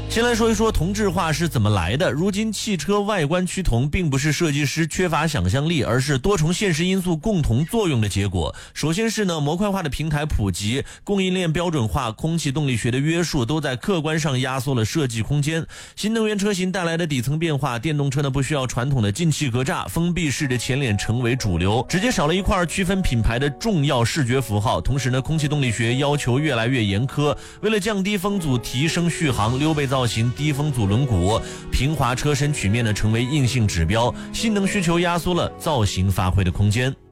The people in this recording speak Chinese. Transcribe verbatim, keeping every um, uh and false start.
先来说一说同质化是怎么来的。如今汽车外观趋同并不是设计师缺乏想象力，而是多重现实因素共同作用的结果。首先是呢模块化的平台普及，供应链标准化，空气动力学的约束都在客观上压缩了设计空间。新能源车型带来的底层变化，电动车呢不需要传统的进气格栅，封闭式的前脸成为主流，直接少了一块区分品牌的重要视觉符号。同时呢空气动力学要求越来越严苛，为了降低风阻提升续航，溜背造型、低风阻轮毂、平滑车身曲面呢成为硬性指标，性能需求压缩了造型发挥的空间。